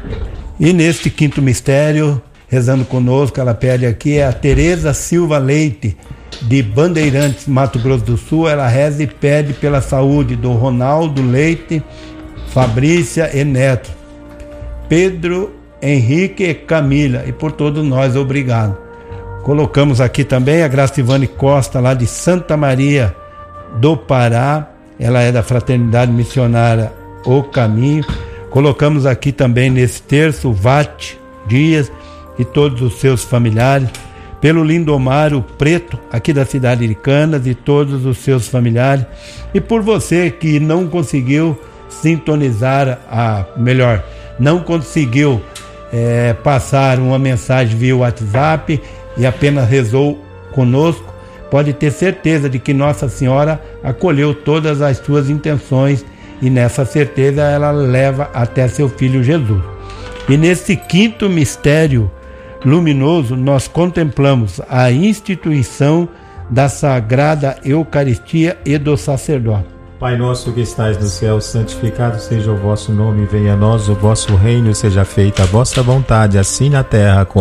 E neste quinto mistério, rezando conosco, ela pede aqui, é a Tereza Silva Leite, de Bandeirantes, Mato Grosso do Sul. Ela reza e pede pela saúde do Ronaldo Leite, Fabrícia e Neto, Pedro, Henrique e Camila, e por todos nós, obrigado. Colocamos aqui também a Gracivane Costa, lá de Santa Maria do Pará. Ela é da Fraternidade Missionária O Caminho. Colocamos aqui também nesse terço o Vate Dias e todos os seus familiares. Pelo Lindomar Preto, aqui da cidade de Canas, e todos os seus familiares. E por você que não conseguiu sintonizar, não conseguiu passar uma mensagem via WhatsApp e apenas rezou conosco, pode ter certeza de que Nossa Senhora acolheu todas as suas intenções, e nessa certeza ela leva até seu Filho Jesus. E nesse quinto mistério luminoso nós contemplamos a instituição da Sagrada Eucaristia e do sacerdote. Pai nosso que estais no céu, santificado seja o vosso nome, venha a nós o vosso reino, seja feita a vossa vontade, assim na terra como